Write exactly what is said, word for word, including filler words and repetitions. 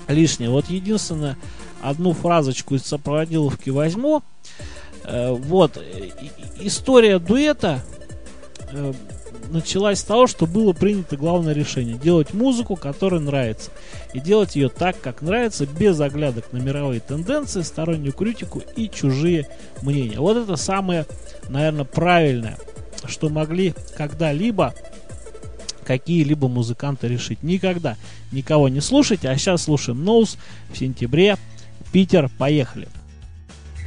лишнее. Вот единственное, одну фразочку из сопроводиловки возьму. Э, вот, история дуэта э, началась с того, что было принято главное решение: делать музыку, которая нравится, и делать ее так, как нравится, без оглядок на мировые тенденции, стороннюю критику и чужие мнения. Вот это самое, наверное, правильное, что могли когда-либо какие-либо музыканты решить. Никогда никого не слушайте. А сейчас слушаем Ноуз в сентябре. Питер, поехали.